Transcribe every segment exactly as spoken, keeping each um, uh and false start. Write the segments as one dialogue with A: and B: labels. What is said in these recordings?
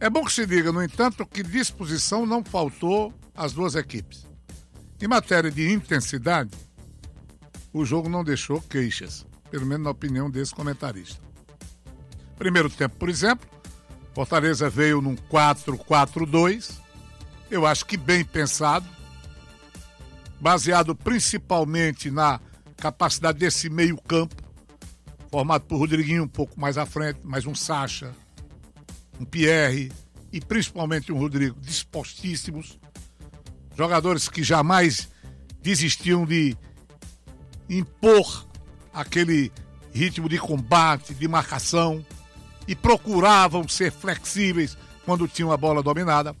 A: É bom que se diga, no entanto, que disposição não faltou às duas equipes. Em matéria de intensidade, o jogo não deixou queixas, pelo menos na opinião desse comentarista. Primeiro tempo, por exemplo, Fortaleza veio num quatro quatro dois, eu acho que bem pensado, baseado principalmente na capacidade desse meio campo, formado por Rodriguinho um pouco mais à frente, mais um Sacha, um Pierre e principalmente um Rodrigo dispostíssimos, jogadores que jamais desistiam de impor aquele ritmo de combate, de marcação e procuravam ser flexíveis quando tinham a bola dominada.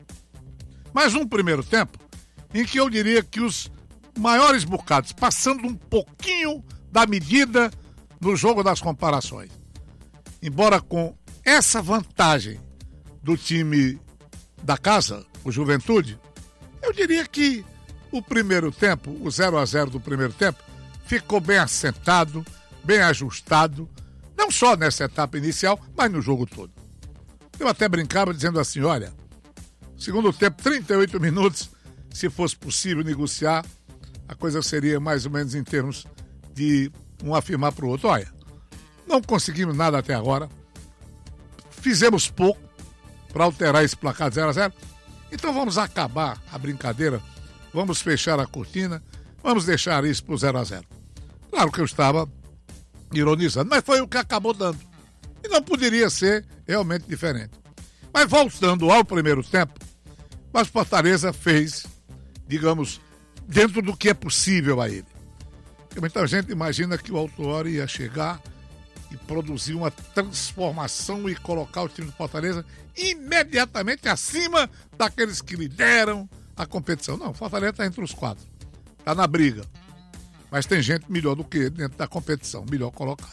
A: Mas um primeiro tempo em que eu diria que os maiores bocados, passando um pouquinho da medida no jogo das comparações. Embora com essa vantagem do time da casa, o Juventude, eu diria que o primeiro tempo, o zero a zero do primeiro tempo, ficou bem assentado, bem ajustado, não só nessa etapa inicial, mas no jogo todo. Eu até brincava dizendo assim, olha, segundo tempo, trinta e oito minutos, se fosse possível negociar, a coisa seria mais ou menos em termos de um afirmar para o outro, olha, não conseguimos nada até agora, fizemos pouco para alterar esse placar de zero a zero, então vamos acabar a brincadeira, vamos fechar a cortina, vamos deixar isso para o zero a zero. Claro que eu estava ironizando, mas foi o que acabou dando. E não poderia ser realmente diferente. Mas voltando ao primeiro tempo, mas Fortaleza fez, digamos, dentro do que é possível a ele. Porque muita gente imagina que o Autuori ia chegar e produzir uma transformação e colocar o time do Fortaleza imediatamente acima daqueles que lideram a competição. Não, o Fortaleza está entre os quatro. Está na briga. Mas tem gente melhor do que ele dentro da competição, melhor colocado.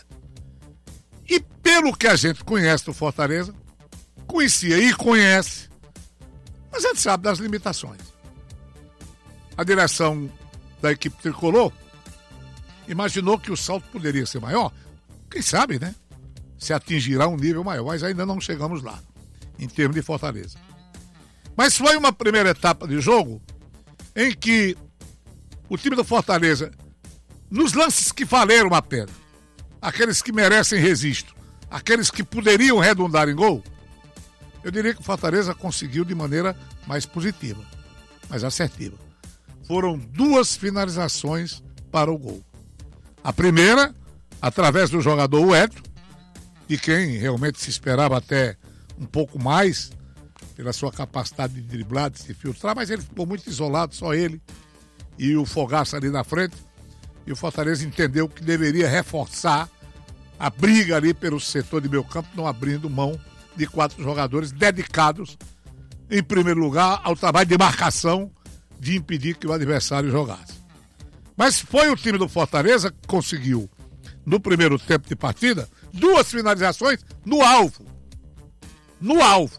A: E pelo que a gente conhece do Fortaleza, conhecia e conhece, mas a gente sabe das limitações. A direção da equipe tricolor imaginou que o salto poderia ser maior. Quem sabe, né? Se atingirá um nível maior, mas ainda não chegamos lá, em termos de Fortaleza. Mas foi uma primeira etapa de jogo em que o time do Fortaleza, nos lances que valeram a pena, aqueles que merecem registro, aqueles que poderiam redundar em gol, eu diria que o Fortaleza conseguiu de maneira mais positiva, mais assertiva. Foram duas finalizações para o gol. A primeira, através do jogador Wellington, de quem realmente se esperava até um pouco mais, pela sua capacidade de driblar, de se filtrar, mas ele ficou muito isolado, só ele e o Fogaça ali na frente. E o Fortaleza entendeu que deveria reforçar a briga ali pelo setor de meio campo, não abrindo mão de quatro jogadores dedicados, em primeiro lugar, ao trabalho de marcação, de impedir que o adversário jogasse. Mas foi o time do Fortaleza que conseguiu, no primeiro tempo de partida, duas finalizações no alvo. No alvo.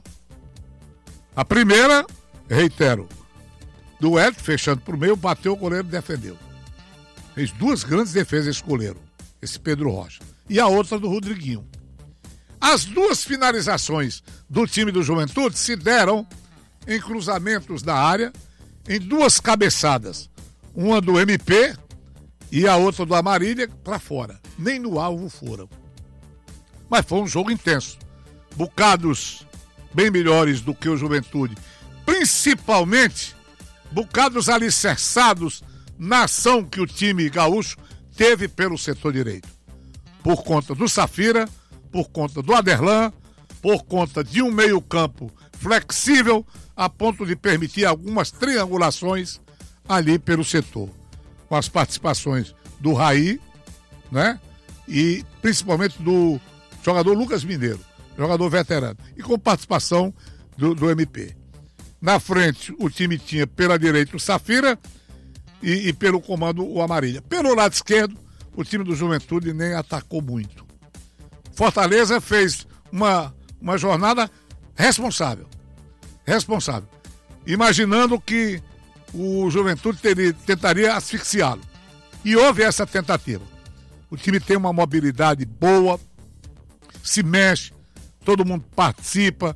A: A primeira, reitero, do Wellington, fechando por meio, bateu o goleiro e defendeu. Fez duas grandes defesas esse goleiro, esse Pedro Rocha. E a outra do Rodriguinho. As duas finalizações do time do Juventude se deram em cruzamentos da área, em duas cabeçadas. Uma do M P e a outra do Amarília para fora. Nem no alvo foram. Mas foi um jogo intenso. Bocados bem melhores do que o Juventude. Principalmente, bocados alicerçados na ação que o time gaúcho teve pelo setor direito. Por conta do Safira, por conta do Aderlan, por conta de um meio-campo flexível a ponto de permitir algumas triangulações ali pelo setor. Com as participações do Raí, né? E principalmente do jogador Lucas Mineiro, jogador veterano. E com participação do, do M P. Na frente, o time tinha pela direita o Safira e, e pelo comando o Amarília. Pelo lado esquerdo, o time do Juventude nem atacou muito. Fortaleza fez uma, uma jornada responsável. Responsável. Imaginando que o Juventude teria, tentaria asfixiá-lo. E houve essa tentativa. O time tem uma mobilidade boa, se mexe, todo mundo participa,